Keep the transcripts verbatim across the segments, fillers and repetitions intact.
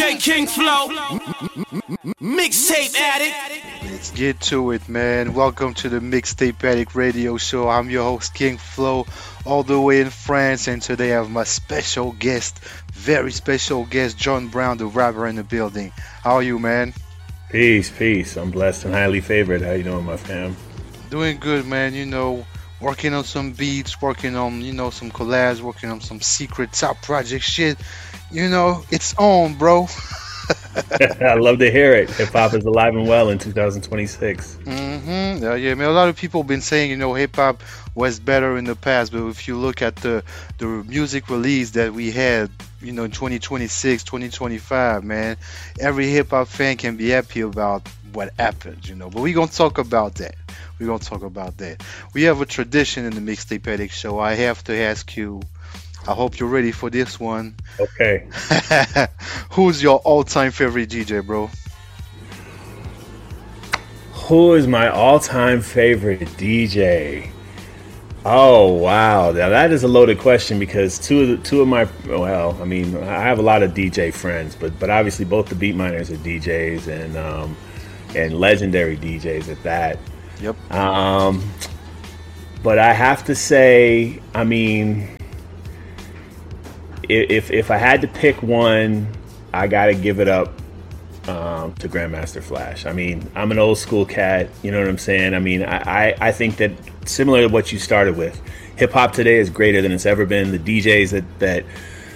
J King Flow, Mixtape Addict. Let's get to it, man. Welcome to the Mixtape Addict Radio Show. I'm your host, King Flow, all the way in France, and today I have my special guest, very special guest, John Brown, the rapper in the building. How are you, man? Peace, peace. I'm blessed and highly favored. How you doing, my fam? Doing good, man. You know, working on some beats, working on, you know, some collabs, working on some secret top project shit. You know, it's on, bro. I love to hear it. Hip hop is alive and well in two thousand twenty-six. Mm-hmm. Yeah, yeah, man. A lot of people have been saying, you know, hip hop was better in the past, but if you look at the the music release that we had, you know, in twenty twenty-six, twenty twenty-five, man, every hip hop fan can be happy about what happened, you know. But we're gonna talk about that. We're gonna talk about that. We have a tradition in the Mixtape Addict Show. I have to ask you. I hope you're ready for this one. Okay. Who's your all-time favorite D J, bro? Who is my all-time favorite D J? Oh, wow. Now, that is a loaded question because two of the, two of my, well, I mean, I have a lot of D J friends, but but obviously both the Beatminers are D Js and um, and legendary D Js at that. Yep. Um, but I have to say, I mean, If if I had to pick one, I gotta give it up um, to Grandmaster Flash. I mean, I'm an old school cat. You know what I'm saying? I mean, I, I, I think that similar to what you started with, hip hop today is greater than it's ever been. The D Js that that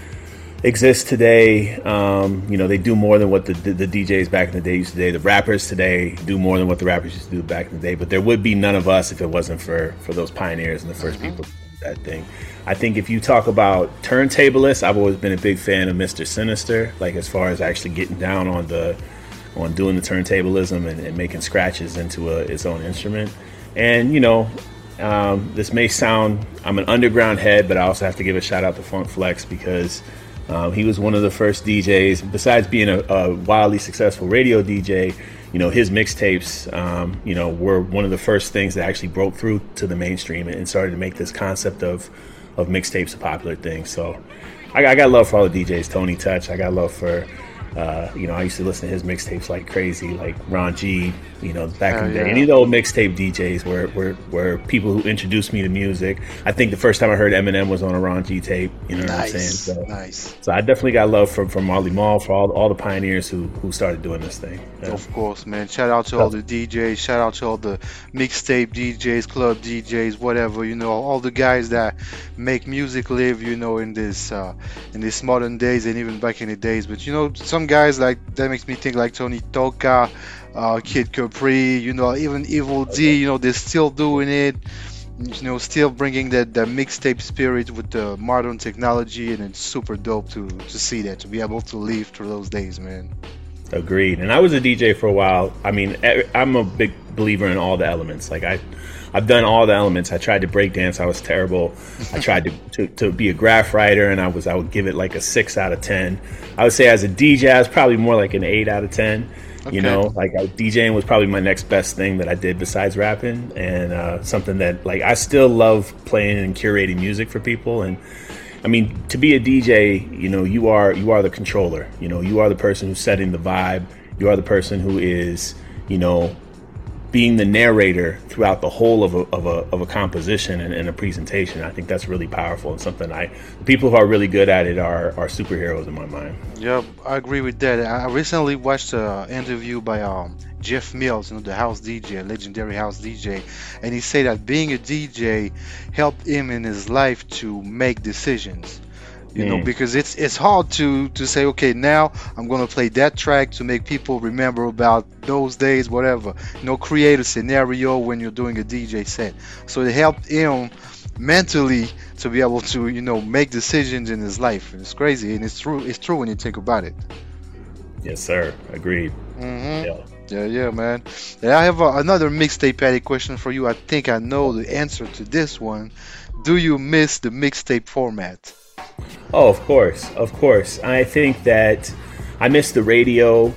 exist today, um, you know, they do more than what the, the the D Js back in the day used to do. The rappers today do more than what the rappers used to do back in the day. But there would be none of us if it wasn't for for those pioneers and the first Mm-hmm. people to do that thing. I think if you talk about turntablists, I've always been a big fan of Mister Sinister, like as far as actually getting down on the on doing the turntablism and, and making scratches into a, its own instrument. And, you know, um, this may sound, I'm an underground head, but I also have to give a shout out to Funk Flex because um, he was one of the first D Js, besides being a, a wildly successful radio D J, you know, his mixtapes, um, you know, were one of the first things that actually broke through to the mainstream and started to make this concept of of mixtapes a popular thing. So I, I got love for all the D Js. Tony Touch, I got love for uh, you know, I used to listen to his mixtapes like crazy, like Ron G, you know, back Oh, in the day. yeah. Any of the old mixtape D Js were, were were people who introduced me to music. I think the first time I heard Eminem was on a Ron G tape, you know what I'm saying? Nice, So, nice. so I definitely got love for, for Marley Marl, for all all the pioneers who who started doing this thing. Yeah. Of course, man. Shout out to all the D Js. Shout out to all the mixtape D Js, club D Js, whatever. You know, all the guys that make music live. You know, in this uh, in this modern days and even back in the days. But you know, some guys like that makes me think like Tony Toka, uh, Kid Capri. You know, even Evil D. You know, they're still doing it. You know, still bringing that, that mixtape spirit with the modern technology, and it's super dope to to see that, to be able to live through those days, man. Agreed. And I was a D J for a while. I mean, e- I'm a big believer in all the elements. Like I, I've done all the elements. I tried to break dance. I was terrible. I tried to, to, to be a graph writer, and I was I would give it like a six out of ten. I would say as a D J, I was probably more like an eight out of ten. Okay. You know, like I, DJing was probably my next best thing that I did besides rapping, and uh, something that like I still love playing and curating music for people. And I mean, to be a D J, you know, you are you are the controller. You know, you are the person who's setting the vibe. You are the person who is, you know, being the narrator throughout the whole of a of a of a composition and, and a presentation. I think that's really powerful and something I people who are really good at it are are superheroes in my mind. Yeah, I agree with that. I recently watched an interview by um, Jeff Mills, you know, the house D J, legendary house D J, and he said that being a D J helped him in his life to make decisions. You know, Mm. because it's it's hard to to say, okay, now I'm gonna play that track to make people remember about those days, whatever. You know, create a scenario when you're doing a D J set. So it helped him mentally to be able to, you know, make decisions in his life. It's crazy, and it's true. It's true when you think about it. Yes, sir. Agreed. hmm Yeah. Yeah, yeah, man. And I have a, another mixtape Patty question for you. I think I know the answer to this one. Do you miss the mixtape format? Oh, of course, of course. I think that I miss the radio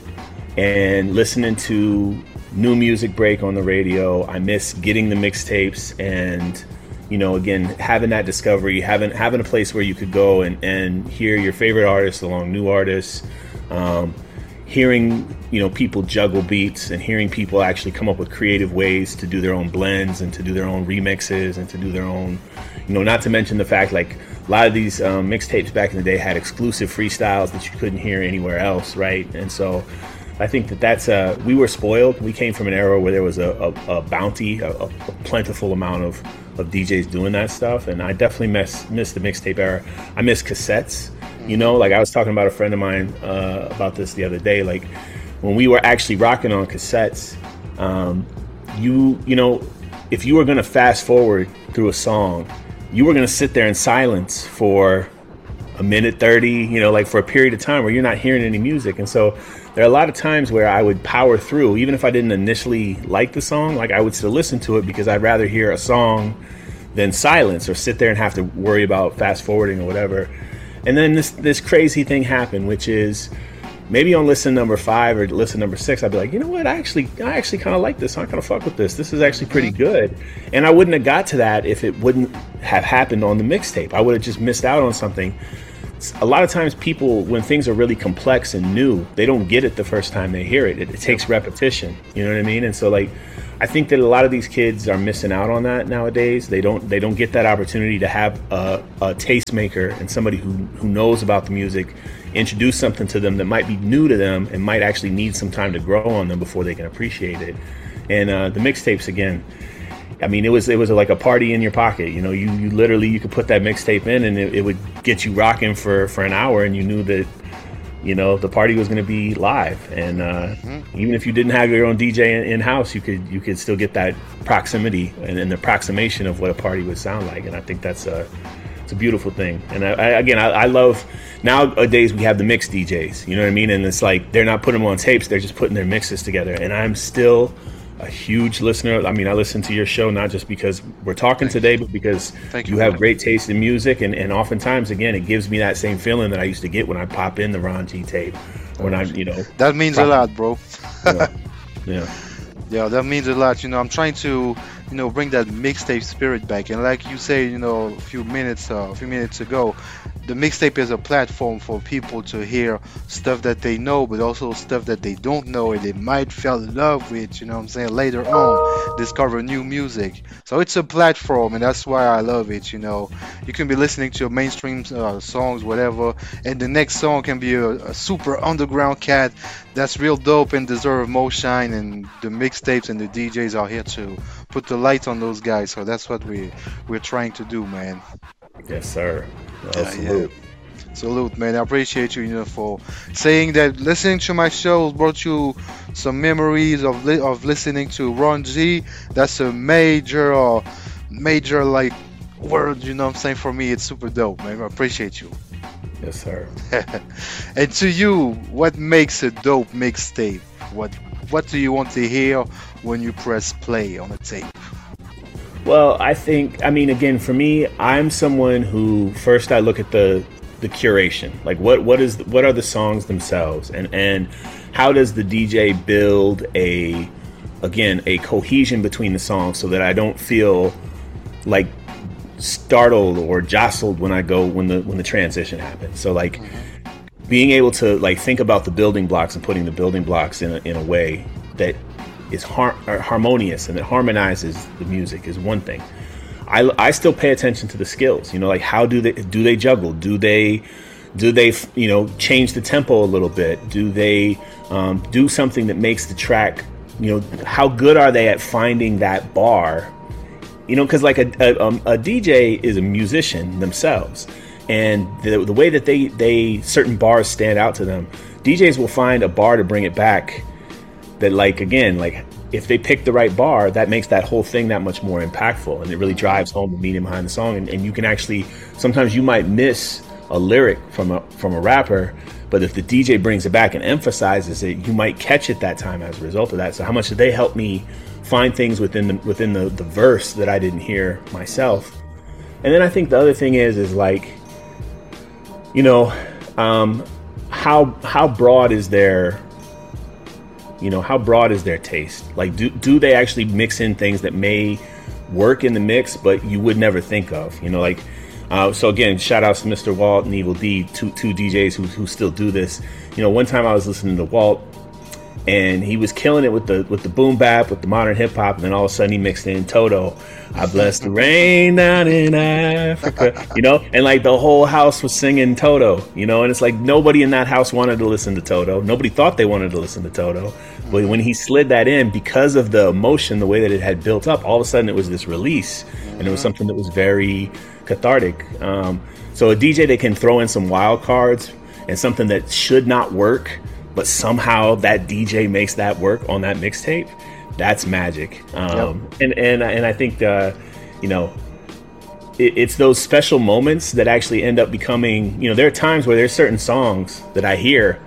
and listening to new music break on the radio. I miss getting the mixtapes and, you know, again, having that discovery, having having a place where you could go and, and hear your favorite artists along new artists, Um, hearing, you know, people juggle beats and hearing people actually come up with creative ways to do their own blends and to do their own remixes and to do their own, you know, not to mention the fact like a lot of these um, mixtapes back in the day had exclusive freestyles that you couldn't hear anywhere else, right? And so I think that that's, uh, we were spoiled. We came from an era where there was a, a, a bounty, a, a plentiful amount of, of D Js doing that stuff. And I definitely miss, miss the mixtape era. I miss cassettes. You know, like I was talking about a friend of mine uh, about this the other day. Like when we were actually rocking on cassettes, um, you you know, if you were going to fast forward through a song, you were going to sit there in silence for a minute thirty, you know, like for a period of time where you're not hearing any music. And so there are a lot of times where I would power through, even if I didn't initially like the song, like I would still listen to it because I'd rather hear a song than silence or sit there and have to worry about fast forwarding or whatever. And then this this crazy thing happened, which is maybe on listen number five or listen number six, I'd be like, you know what, I actually I actually kind of like this. I kind of fuck with this. This is actually pretty good. And I wouldn't have got to that if it wouldn't have happened on the mixtape. I would have just missed out on something. A lot of times people, when things are really complex and new, they don't get it the first time they hear it. It, it takes repetition. You know what I mean? And so like, I think that a lot of these kids are missing out on that nowadays. They don't they don't get that opportunity to have a, a tastemaker and somebody who, who knows about the music introduce something to them that might be new to them and might actually need some time to grow on them before they can appreciate it. And uh, the mixtapes, again, I mean, it was it was like a party in your pocket. You know, you, you literally, you could put that mixtape in and it, it would get you rocking for, for an hour and you knew that, you know, the party was going to be live. And uh, mm-hmm. even if you didn't have your own D J in house, you could you could still get that proximity and, and the approximation of what a party would sound like. And I think that's a it's a beautiful thing. And I, I, again, I, I love nowadays we have the mix D Js. You know what I mean? And it's like they're not putting them on tapes; they're just putting their mixes together. And I'm still a huge listener. I mean, I listen to your show not just because we're talking Thank today, you. but because Thank you you, have man. great taste in music. And, and oftentimes, again, it gives me that same feeling that I used to get when I pop in the Ron G tape. When I, you know, that means pop- a lot, bro. yeah. yeah. Yeah, that means a lot. You know, I'm trying to, you know, bring that mixtape spirit back. And like you say, you know, a few minutes, uh, a few minutes ago, the mixtape is a platform for people to hear stuff that they know, but also stuff that they don't know and they might fall in love with. You know what I'm saying? Later on, discover new music. So it's a platform, and that's why I love it. You know, you can be listening to mainstream uh, songs, whatever, and the next song can be a, a super underground cat that's real dope and deserve more shine. And the mixtapes and the D Js are here to put the light on those guys. So that's what we we're trying to do, man. Yes, sir. Well, Yeah, salute. yeah. Salute, man. I appreciate you, you know, for saying that. Listening to my show brought you some memories of li- of listening to Ron G. That's a major, uh, major like word. You know what I'm saying? For me, it's super dope, man. I appreciate you. Yes, sir. And to you, what makes a dope mixtape? What What do you want to hear when you press play on a tape? Well, I think, I mean, again, for me, I'm someone who first I look at the the curation, like what what is what are the songs themselves, and and how does the D J build a again a cohesion between the songs so that I don't feel like startled or jostled when I go when the when the transition happens. So like mm-hmm. being able to like think about the building blocks and putting the building blocks in a, in a way that is har- harmonious and that harmonizes the music is one thing. I, I still pay attention to the skills, you know, like how do they do they juggle? Do they do they you know change the tempo a little bit? Do they um, do something that makes the track, you know, how good are they at finding that bar? You know, because like a, a, um, a D J is a musician themselves, and the, the way that they they certain bars stand out to them, D Js will find a bar to bring it back. That like again, like if they pick the right bar, that makes that whole thing that much more impactful, and it really drives home the meaning behind the song. And, and you can actually sometimes you might miss a lyric from a from a rapper, but if the D J brings it back and emphasizes it, you might catch it that time as a result of that. So how much did they help me find things within the within the, the verse that I didn't hear myself? And then I think the other thing is is like, you know, um, how how broad is their you know how broad is their taste? Like, do do they actually mix in things that may work in the mix, but you would never think of? You know, like Uh, so again, shout outs to Mister Walt and Evil D, two two D Js who who still do this. You know, one time I was listening to Walt, and he was killing it with the with the boom bap, with the modern hip hop, and then all of a sudden he mixed in Toto. I bless the rain down in Africa, you know, and like the whole house was singing Toto, you know, and it's like nobody in that house wanted to listen to Toto. Nobody thought they wanted to listen to Toto. But when he slid that in, because of the emotion, the way that it had built up, all of a sudden it was this release, and it was something that was very cathartic. Um, so a D J that can throw in some wild cards and something that should not work, but somehow that D J makes that work on that mixtape, that's magic. Um, yep. And and and I think uh, you know, it, it's those special moments that actually end up becoming. You know, there are times where there's certain songs that I hear,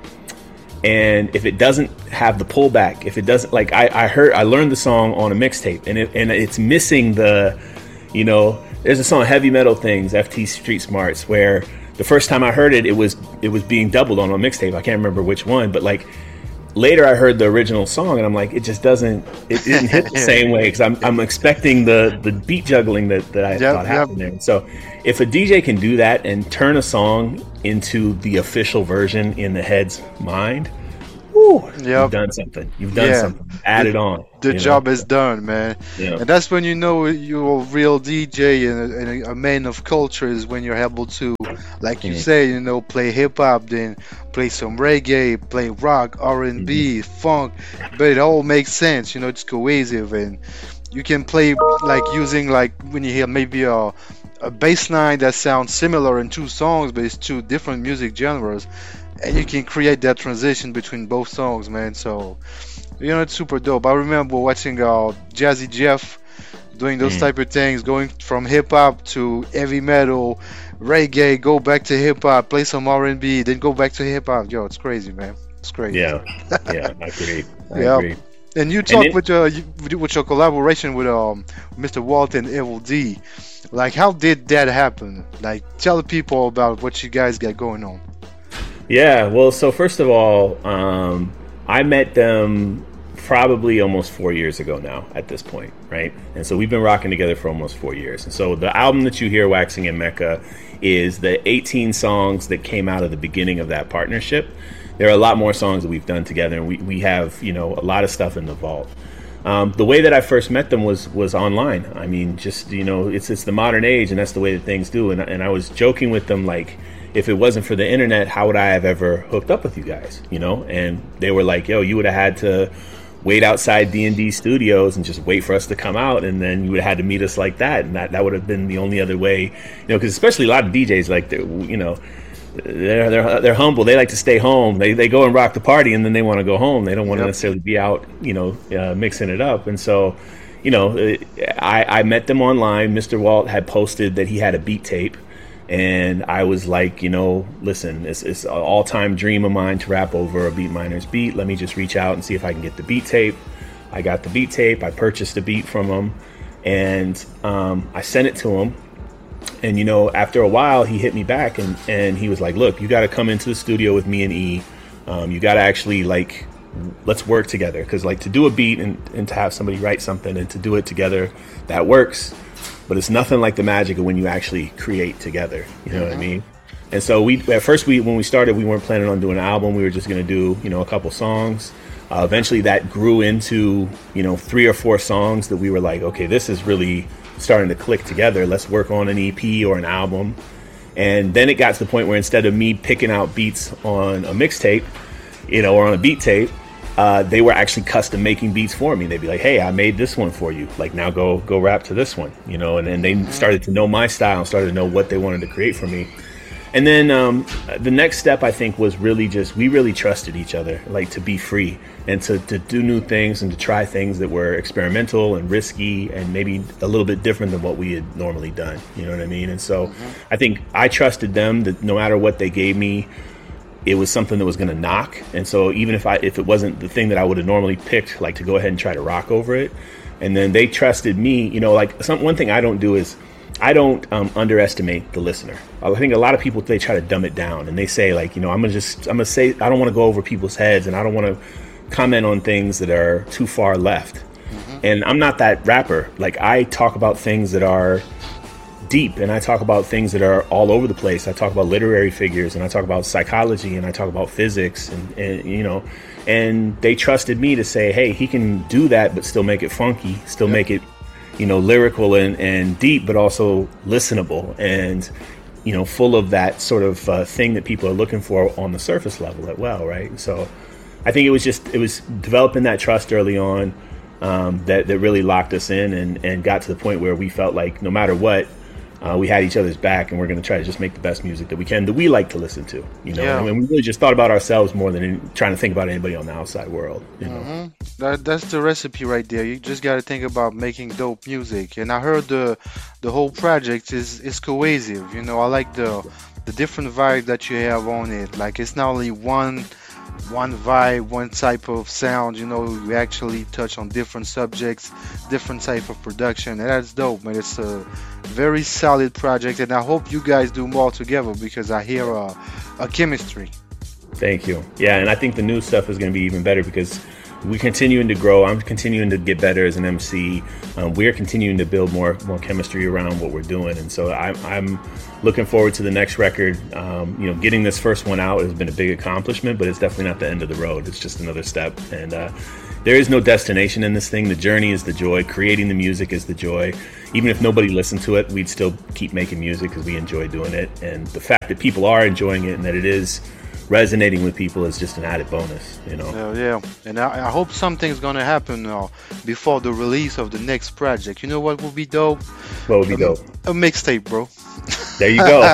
and if it doesn't have the pullback, if it doesn't, like I, I heard, I learned the song on a mixtape, and it, and it's missing the, you know, there's a song Heavy Metal Things, F T Street Smarts, where the first time I heard it, it was it was being doubled on a mixtape. I can't remember which one, but like later I heard the original song, and I'm like, it just doesn't, it didn't hit the same way, because I'm I'm expecting the the beat juggling that, that I yep, thought happened yep. there. So if a D J can do that and turn a song into the official version in the head's mind, whew, yep. you've done something. You've done yeah. something. Add the, it on. The job know? is done, man. Yeah. And that's when you know you're a real D J and a, and a man of culture, is when you're able to, like you mm-hmm. say, you know, play hip hop, then play some reggae, play rock, R and B, mm-hmm. funk, but it all makes sense. You know, it's cohesive, and you can play like using like when you hear maybe a a bass line that sounds similar in two songs, but it's two different music genres, and you can create that transition between both songs, man. So, you know, it's super dope. I remember watching uh, Jazzy Jeff doing those mm. type of things, going from hip hop to heavy metal, reggae, go back to hip hop, play some R and B, then go back to hip hop. Yo, it's crazy, man. It's crazy. Yeah, yeah, I agree. I yeah. agree. And you talk with your with your collaboration with um Mister Walt and Evil D. Like, how did that happen? Like, tell the people about what you guys got going on. Yeah, well, so first of all, um, I met them probably almost four years ago now at this point, right? And so we've been rocking together for almost four years. And so the album that you hear, Waxing in Mecca, is the eighteen songs that came out of the beginning of that partnership. There are a lot more songs that we've done together, and we, we have, you know, a lot of stuff in the vault. Um, the way that I first met them was was online. I mean, just, you know, it's it's the modern age, and that's the way that things do. And, and I was joking with them, like, if it wasn't for the internet, how would I have ever hooked up with you guys, you know? And they were like, yo, you would have had to wait outside D and D Studios and just wait for us to come out, and then you would have had to meet us like that. And that, that would have been the only other way, you know, because especially a lot of D Js, like, you know, they're they're they're humble. They like to stay home. They they go and rock the party, and then they want to go home. They don't want to yep. necessarily be out, you know, uh, mixing it up. And so, you know, I I met them online. Mister Walt had posted that he had a beat tape, and I was like, you know, listen, it's it's an all time dream of mine to rap over a Beatminerz beat. Let me just reach out and see if I can get the beat tape. I got the beat tape. I purchased a beat from him, and um, I sent it to him. And, you know, after a while, he hit me back, and, and he was like, look, you got to come into the studio with me and E. Um, you got to actually, like, let's work together. Because, like, to do a beat and, and to have somebody write something and to do it together, that works. But it's nothing like the magic of when you actually create together. You know mm-hmm. what I mean? And so we at first, we when we started, we weren't planning on doing an album. We were just going to do, you know, a couple songs. Uh, eventually, that grew into, you know, three or four songs that we were like, okay, this is really starting to click together. Let's work on an E P or an album. And then it got to the point where instead of me picking out beats on a mixtape, you know, or on a beat tape, uh, they were actually custom making beats for me. They'd be like, hey, I made this one for you. Like, now go go rap to this one, you know. And then they started to know my style and started to know what they wanted to create for me. And then um, the next step, I think, was really just, we really trusted each other, like, to be free and to, to do new things and to try things that were experimental and risky and maybe a little bit different than what we had normally done. You know what I mean? And so mm-hmm. I think I trusted them that no matter what they gave me, it was something that was going to knock. And so even if I if it wasn't the thing that I would have normally picked, like, to go ahead and try to rock over it. And then they trusted me, you know, like, some one thing I don't do is, I don't um, underestimate the listener. I think a lot of people, they try to dumb it down, and they say, like, you know, I'm gonna just, I'm gonna say, I don't want to go over people's heads, and I don't want to comment on things that are too far left. Mm-hmm. And I'm not that rapper. Like, I talk about things that are deep, and I talk about things that are all over the place. I talk about literary figures, and I talk about psychology, and I talk about physics, and, and you know, and they trusted me to say, hey, he can do that, but still make it funky, still yep. make it, you know, lyrical and, and deep, but also listenable and, you know, full of that sort of uh, thing that people are looking for on the surface level as well, right? So I think it was just, it was developing that trust early on um, that, that really locked us in and, and got to the point where we felt like no matter what, Uh, we had each other's back, and we're going to try to just make the best music that we can, that we like to listen to. You know, yeah. I mean, we really just thought about ourselves more than in, trying to think about anybody on the outside world. You know, mm-hmm. that that's the recipe right there. You just got to think about making dope music. And I heard the the whole project is is cohesive. You know, I like the the different vibe that you have on it. Like it's not only one. one vibe, one type of sound, you know, we actually touch on different subjects, different type of production, and that's dope, man. It's a very solid project, and I hope you guys do more together because I hear a, a chemistry. Thank you. Yeah, and I think the new stuff is going to be even better because we're continuing to grow. I'm continuing to get better as an M C. Um, we're continuing to build more more chemistry around what we're doing, and so I'm, I'm looking forward to the next record. Um, you know, getting this first one out has been a big accomplishment, but it's definitely not the end of the road. It's just another step, and uh, there is no destination in this thing. The journey is the joy. Creating the music is the joy. Even if nobody listened to it, we'd still keep making music because we enjoy doing it, and the fact that people are enjoying it and that it is resonating with people is just an added bonus, you know. Yeah, yeah. And I, I hope something's gonna happen uh, before the release of the next project. You know what would be dope? What would be a, dope? A mixtape, bro. There you go.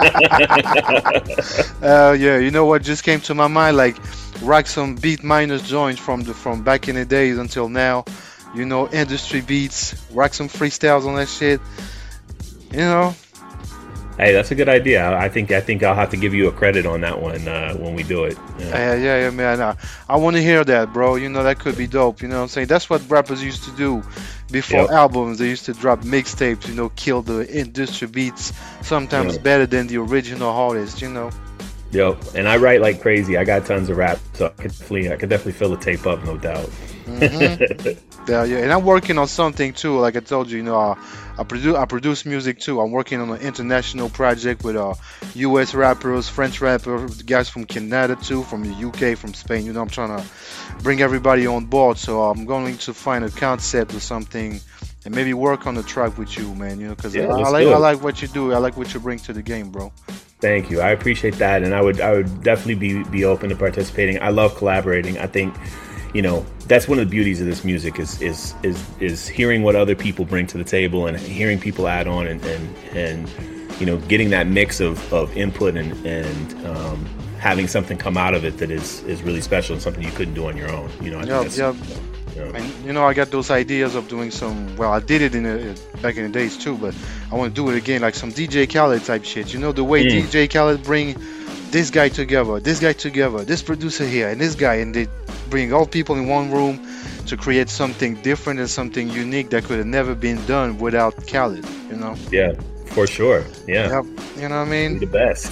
uh, yeah, you know what just came to my mind? Like, rock some beat minus joints from the from back in the days until now. You know, industry beats. Rock some freestyles on that shit. You know. Hey, that's a good idea. I think I think I'll have to give you a credit on that one uh, when we do it. Yeah, yeah, yeah, yeah man. I, I want to hear that, bro. You know, that could be dope. You know what I'm saying? That's what rappers used to do before yep. albums. They used to drop mixtapes, you know, kill the industry beats, sometimes yep. better than the original artist, you know. Yep. And I write like crazy. I got tons of rap, so I could definitely, I could definitely fill the tape up, no doubt. Mm-hmm. yeah, yeah. And I'm working on something too. Like I told you, you know, uh, I produce I produce music too. I'm working on an international project with uh, U S rappers, French rappers, guys from Canada too, from the U K, from Spain. You know, I'm trying to bring everybody on board. So I'm going to find a concept or something, and maybe work on the track with you, man. You know, because yeah, I, I like I like what you do. I like what you bring to the game, bro. Thank you. I appreciate that, and I would I would definitely be be open to participating. I love collaborating. I think, you know, that's one of the beauties of this music is is is is hearing what other people bring to the table and hearing people add on and and, and you know, getting that mix of, of input and and um, having something come out of it that is is really special and something you couldn't do on your own. You know, I yep, think yep. You know. And you know, I got those ideas of doing some. Well, I did it in a, back in the days too, but I want to do it again, like some D J Khaled type shit. You know, the way mm. D J Khaled bring this guy together, this guy together, this producer here, and this guy, and they bring all people in one room to create something different and something unique that could have never been done without Khaled. You know? Yeah, for sure. Yeah. Yep. You know what I mean? You're the best.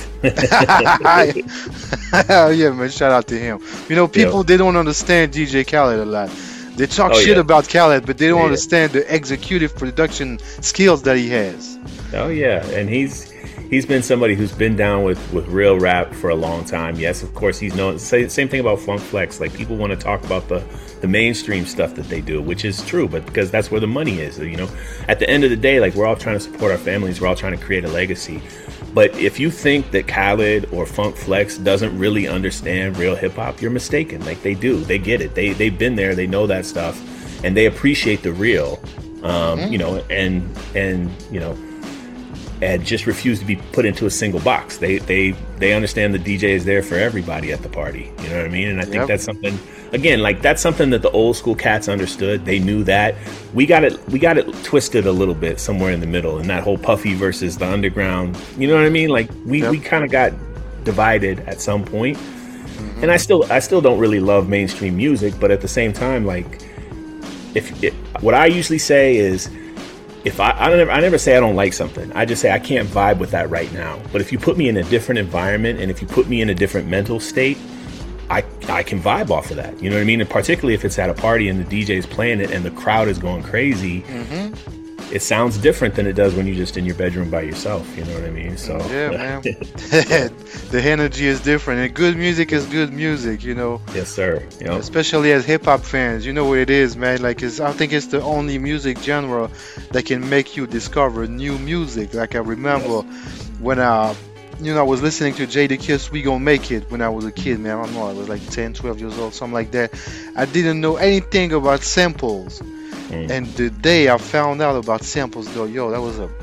Hell yeah, man! Shout out to him. You know, people yep. they don't understand D J Khaled a lot. They talk oh, shit yeah. about Khaled, but they don't yeah. understand the executive production skills that he has. Oh yeah, and he's he's been somebody who's been down with, with real rap for a long time. Yes, of course he's known. Same, same thing about Funk Flex. Like people want to talk about the the mainstream stuff that they do, which is true, but because that's where the money is. You know, at the end of the day, like we're all trying to support our families. We're all trying to create a legacy. But if you think that Khaled or Funk Flex doesn't really understand real hip hop, you're mistaken. Like they do, they get it. They they've been there. They know that stuff, and they appreciate the real. Um, mm-hmm. You know, and and you know, and just refuse to be put into a single box. They they they understand the D J is there for everybody at the party. You know what I mean? And I think yep. that's something. Again, like that's something that the old school cats understood. They knew that. We got it. We got it twisted a little bit somewhere in the middle, and that whole Puffy versus the underground. You know what I mean? Like we, yep. we kind of got divided at some point. Mm-hmm. And I still I still don't really love mainstream music, but at the same time, like if it, what I usually say is, if I I, don't ever, I never say I don't like something. I just say I can't vibe with that right now. But if you put me in a different environment, and if you put me in a different mental state, I, I can vibe off of that. You know what I mean? And particularly if it's at a party and the D J's playing it and the crowd is going crazy, mm-hmm. it sounds different than it does when you're just in your bedroom by yourself. You know what I mean? So Yeah, man. yeah. The energy is different, and good music is good music, you know. Yes, sir. You know? Especially as hip hop fans, you know what it is, man. Like, it's, I think it's the only music genre that can make you discover new music. Like, I remember when I, you know, I was listening to Jadakiss, We Gon' Make It when I was a kid, man. I don't know, I was like ten, twelve years old, something like that. I didn't know anything about samples. Mm. And the day I found out about samples, though, yo, that was a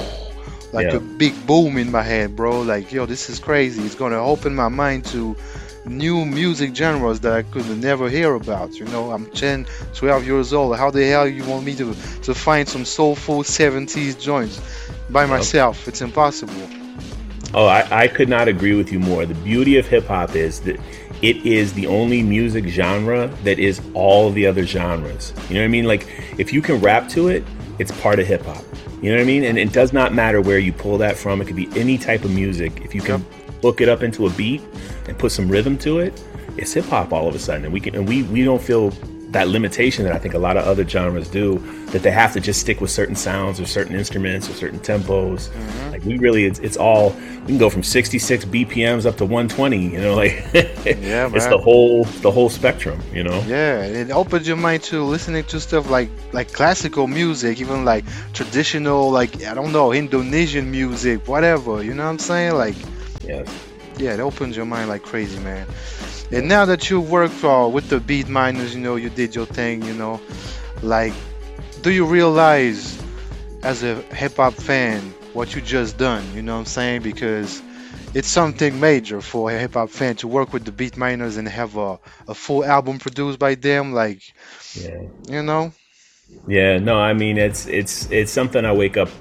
like Yeah. a big boom in my head, bro. Like, yo, this is crazy. It's gonna open my mind to new music genres that I could never hear about. You know, I'm ten, twelve years old. How the hell you want me to to find some soulful seventies joints by myself? It's impossible. Oh, I, I could not agree with you more. The beauty of hip hop is that it is the only music genre that is all the other genres. You know what I mean? Like, if you can rap to it, it's part of hip hop. You know what I mean? And it does not matter where you pull that from. It could be any type of music. If you can hook it up into a beat and put some rhythm to it, it's hip hop all of a sudden. And we can, and we we don't feel that limitation that I think a lot of other genres do, that they have to just stick with certain sounds or certain instruments or certain tempos. Mm-hmm. Like, we really, it's, it's all, we can go from sixty-six B P Ms up to one twenty, you know, like Yeah, it's man. the whole, the whole spectrum, you know? Yeah, it opens your mind to listening to stuff like like classical music, even like traditional, like, I don't know, Indonesian music, whatever. You know what I'm saying? Like, Yes. yeah, it opens your mind like crazy, man. And now that you work uh, with the beat miners, you know, you did your thing, you know, like, do you realize as a hip hop fan what you just done? You know what I'm saying? Because it's something major for a hip hop fan to work with the beat miners and have a, a full album produced by them. Like, Yeah. you know? Yeah, no, I mean, it's, it's, it's something I wake up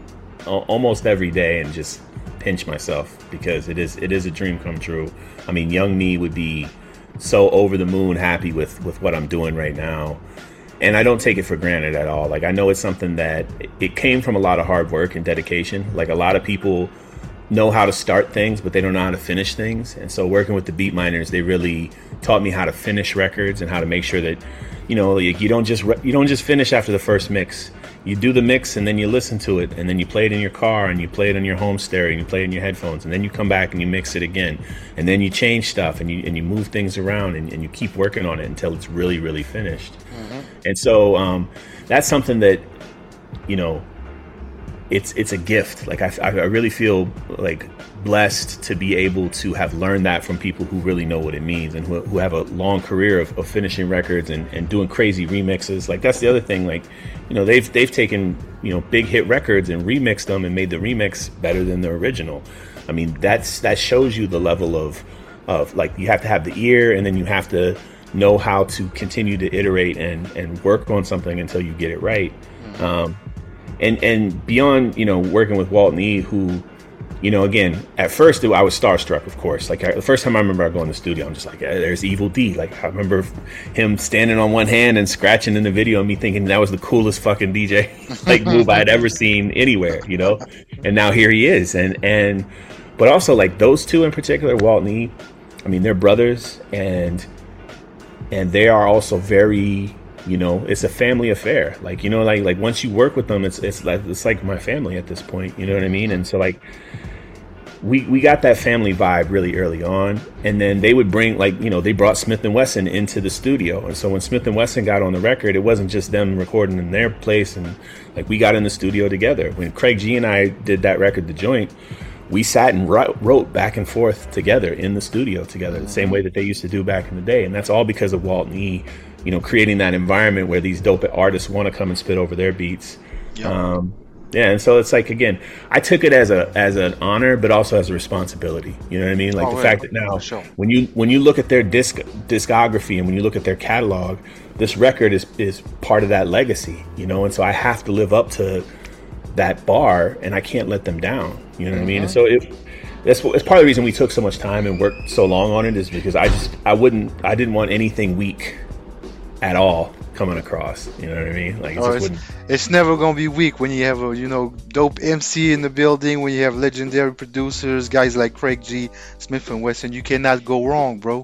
al- almost every day and just pinch myself, because it is, it is a dream come true. I mean, young me would be so over the moon happy with, with what I'm doing right now. And I don't take it for granted at all. Like, I know it's something that it came from a lot of hard work and dedication. Like, a lot of people know how to start things, but they don't know how to finish things. And so working with the beat miners, they really taught me how to finish records and how to make sure that, you know, like, you don't just re- you don't just finish after the first mix. You do the mix and then you listen to it, and then you play it in your car, and you play it on your home stereo, and you play it in your headphones, and then you come back and you mix it again, and then you change stuff, and you and you move things around, and, and you keep working on it until it's really, really finished. Mm-hmm. And so um, that's something that, you know, it's it's a gift. Like, I, I really feel like blessed to be able to have learned that from people who really know what it means, and who, who have a long career of, of finishing records and, and doing crazy remixes. Like, that's the other thing. Like, you know, they've they've taken, you know, big hit records and remixed them and made the remix better than the original. I mean, that's that shows you the level of of like, you have to have the ear, and then you have to know how to continue to iterate and and work on something until you get it right. Mm-hmm. Um, and and beyond, you know, working with Walton E, who, you know, again, at first I was starstruck, of course. Like, I, the first time I remember I going to the studio, I'm just like, yeah, there's Evil D. Like, I remember him standing on one hand and scratching in the video, and me thinking that was the coolest fucking D J like move I had ever seen anywhere, you know. And now here he is, and and but also, like, those two in particular, Walton E, I mean, they're brothers, and and they are also very, you know, it's a family affair. Like, you know, like like once you work with them, it's it's like it's like my family at this point. You know what I mean? And so, like, we we got that family vibe really early on. And then they would bring, like, you know, they brought Smith and Wesson into the studio. And so when Smith and Wesson got on the record, it wasn't just them recording in their place. And, like, we got in the studio together. When Craig G and I did that record, The Joint, we sat and wrote, wrote back and forth together in the studio together, the same way that they used to do back in the day. And that's all because of Walton E, you know, creating that environment where these dope artists want to come and spit over their beats. Yep. Um, yeah, and so it's like, again, I took it as a as an honor, but also as a responsibility. You know what I mean? Like, oh, the yeah, fact that now, sure. when you when you look at their disc discography and when you look at their catalog, this record is is part of that legacy. You know, and so I have to live up to that bar, and I can't let them down. You know what mm-hmm. I mean? And so it, that's that's part of the reason we took so much time and worked so long on it, is because I just I wouldn't I didn't want anything weak at all coming across. You know what I mean? Like, it oh, just it's, it's never gonna be weak when you have a, you know, dope M C in the building, when you have legendary producers, guys like Craig G, Smith and Wesson. You cannot go wrong, bro.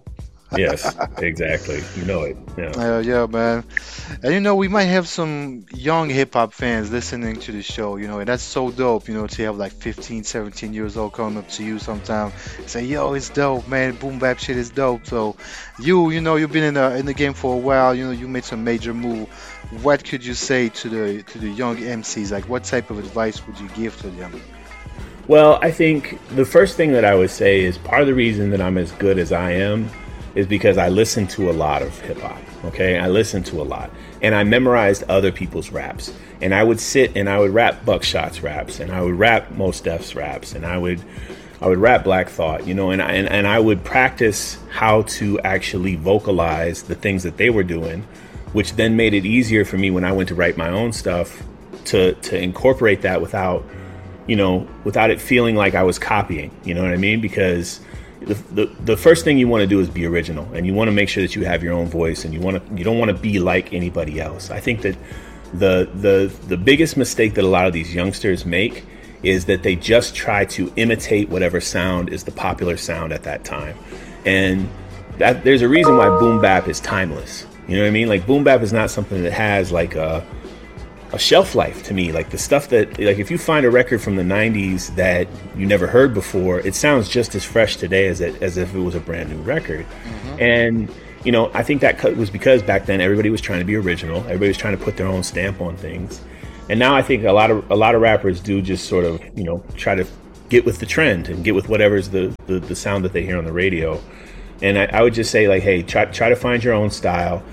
Yes, exactly. You know it. Yeah. Uh, yeah, man. And you know, we might have some young hip hop fans listening to the show, you know, and that's so dope, you know, to have like fifteen, seventeen years old coming up to you sometime and say, yo, it's dope, man. Boom bap shit is dope. So you, you know, you've been in the in the game for a while, you know, you made some major move. What could you say to the to the young M Cs? Like what type of advice would you give to them? Well, I think the first thing that I would say is part of the reason that I'm as good as I am is because I listen to a lot of hip hop. Okay, I listen to a lot, and I memorized other people's raps, and I would sit and I would rap Buckshot's raps, and I would rap Mos Def's raps, and I would I would rap Black Thought, you know, and I, and and I would practice how to actually vocalize the things that they were doing, which then made it easier for me when I went to write my own stuff to to incorporate that without, you know, without it feeling like I was copying. You know what I mean? Because The, the the first thing you want to do is be original, and you want to make sure that you have your own voice, and you want to you don't want to be like anybody else. I think that the the the biggest mistake that a lot of these youngsters make is that they just try to imitate whatever sound is the popular sound at that time, and that there's a reason why boom bap is timeless. You know what I mean? Like boom bap is not something that has like a a shelf life to me. Like the stuff that, like if you find a record from the nineties that you never heard before, it sounds just as fresh today as it as if it was a brand new record. Mm-hmm. And you know, I think that was because back then everybody was trying to be original. Everybody was trying to put their own stamp on things. And now I think a lot of a lot of rappers do just sort of, you know, try to get with the trend and get with whatever's the the, the sound that they hear on the radio. And I, I would just say like, hey, try try to find your own style.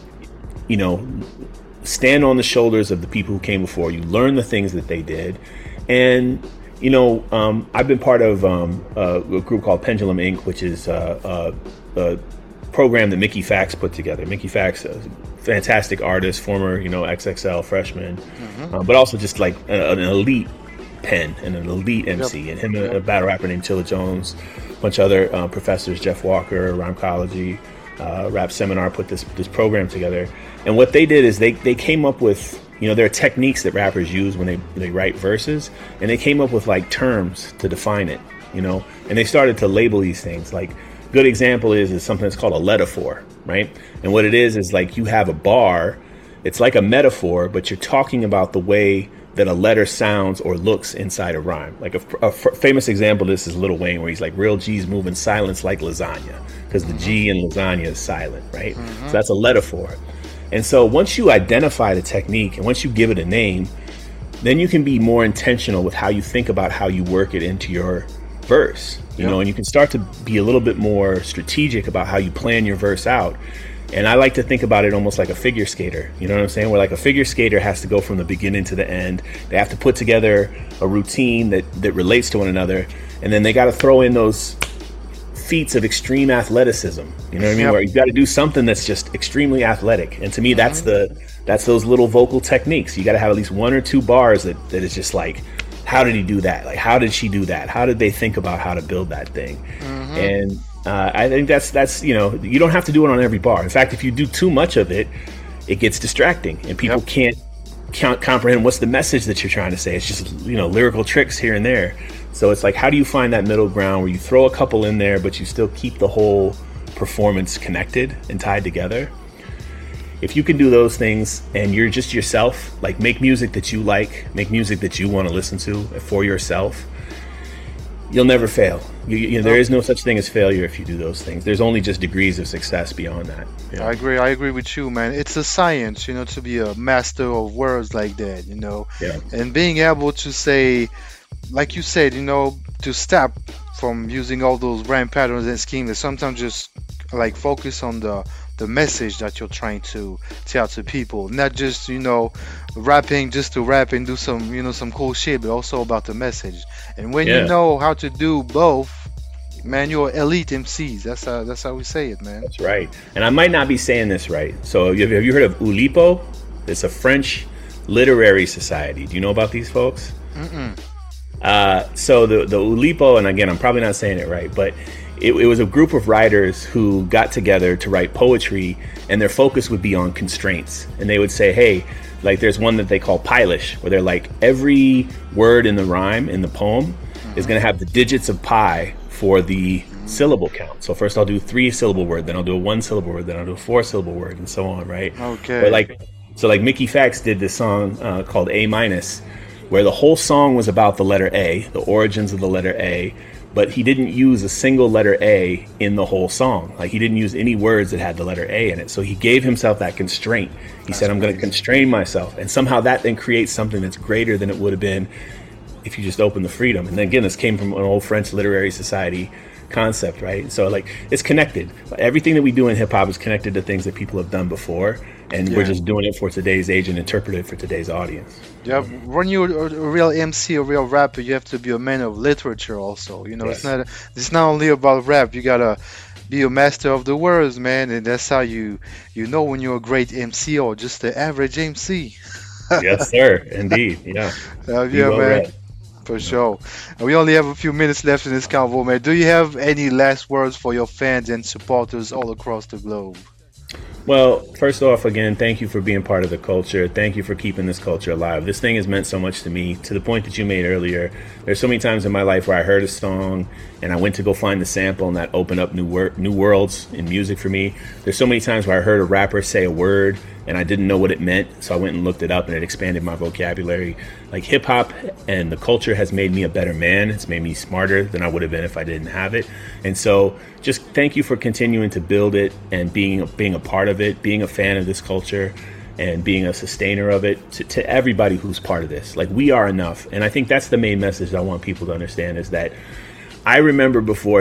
You know, stand on the shoulders of the people who came before you, learn the things that they did. And, you know, um, I've been part of um, uh, a group called Pendulum Incorporated, which is uh, uh, a program that Mickey Fax put together. Mickey Fax, a fantastic artist, former, you know, X X L freshman, mm-hmm. uh, but also just like a, an elite pen and an elite M C. Yep. And him, yep. a, a battle rapper named Chilla Jones, a bunch of other uh, professors, Jeff Walker, Rhymecology, uh, Rap Seminar, put this this program together. And what they did is they, they came up with, you know, there are techniques that rappers use when they, they write verses, and they came up with like terms to define it, you know, and they started to label these things. Like, good example is, is something that's called a letaphor, right? And what it is is like you have a bar, it's like a metaphor, but you're talking about the way that a letter sounds or looks inside a rhyme. Like a, a f- famous example of this is Lil Wayne, where he's like, real G's move in silence like lasagna, because the G in lasagna is silent, right? Mm-hmm. So that's a letaphor. And so once you identify the technique and once you give it a name, then you can be more intentional with how you think about how you work it into your verse, you yep. know, and you can start to be a little bit more strategic about how you plan your verse out. And I like to think about it almost like a figure skater, you know what I'm saying? Where like a figure skater has to go from the beginning to the end. They have to put together a routine that, that relates to one another. And then they got to throw in those feats of extreme athleticism, you know what I mean? Yep. Where you got to do something that's just extremely athletic. And to me, mm-hmm. that's the that's those little vocal techniques. You got to have at least one or two bars that, that is just like, how did he do that? Like, how did she do that? How did they think about how to build that thing? Mm-hmm. And uh, I think that's that's you know, you don't have to do it on every bar. In fact, if you do too much of it, it gets distracting, and people yep. can't can't comprehend what's the message that you're trying to say. It's just, you know, lyrical tricks here and there. So it's like, how do you find that middle ground where you throw a couple in there, but you still keep the whole performance connected and tied together? If you can do those things and you're just yourself, like make music that you like, make music that you want to listen to for yourself, you'll never fail. You, you know, there is no such thing as failure if you do those things. There's only just degrees of success beyond that. Yeah. I agree. I agree with you, man. It's a science, you know, to be a master of words like that, you know, yeah. and being able to say, like you said, you know, to stop from using all those rhyme patterns and schemes, and sometimes just like focus on the the message that you're trying to tell to people, not just, you know, rapping just to rap and do some, you know, some cool shit, but also about the message. And when yeah. you know how to do both, man, you're elite M Cs. That's how that's how we say it, man. That's right. And I might not be saying this right. So have you heard of Oulipo? It's a French literary society. Do you know about these folks? Mm-mm. Uh, so the the Oulipo, and again, I'm probably not saying it right, but it, it was a group of writers who got together to write poetry, and their focus would be on constraints. And they would say, hey, like there's one that they call Pilish, where they're like, every word in the rhyme in the poem mm-hmm. is going to have the digits of pi for the syllable count. So first I'll do three syllable word, then I'll do a one syllable word, then I'll do a four syllable word, and so on, right? Okay. But like, so like Mickey Fax did this song uh, called A minus, where the whole song was about the letter A, the origins of the letter A, but he didn't use a single letter A in the whole song. Like he didn't use any words that had the letter A in it. So he gave himself that constraint. He that's said, I'm going to constrain myself. And somehow that then creates something that's greater than it would have been if you just opened the freedom. And then again, this came from an old French literary society concept, right? So like it's connected. Everything that we do in hip hop is connected to things that people have done before. And yeah. we're just doing it for today's age and interpret it for today's audience. Yeah, when you're a real M C, a real rapper, you have to be a man of literature also. You know, yes. it's not it's not only about rap. You gotta be a master of the words, man, and that's how you you know when you're a great M C or just the average M C. Yes, sir. Indeed. Yeah. Uh, yeah, well man. Read. For sure. We only have a few minutes left in this convo, man. Do you have any last words for your fans and supporters all across the globe? Well, first off, again, thank you for being part of the culture. Thank you for keeping this culture alive. This thing has meant so much to me, to the point that you made earlier. There's so many times in my life where I heard a song and I went to go find the sample, and that opened up new wor- new worlds in music for me. There's so many times where I heard a rapper say a word and I didn't know what it meant, so I went and looked it up, and it expanded my vocabulary. Like hip hop and the culture has made me a better man. It's made me smarter than I would have been if I didn't have it. And so just thank you for continuing to build it and being being a part of it, being a fan of this culture, and being a sustainer of it to, to everybody who's part of this. Like we are enough. And I think that's the main message I want people to understand, is that I remember before